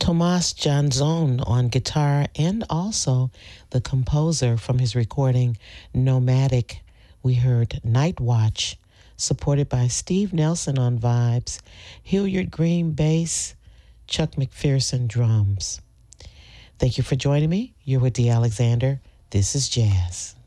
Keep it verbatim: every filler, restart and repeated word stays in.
Tomas Janzon on guitar, and also the composer from his recording Nomadic. We heard Night Watch, supported by Steve Nelson on vibes, Hilliard Green bass, Chuck McPherson drums. Thank you for joining me. You're with Dee Alexander. This is Jazz.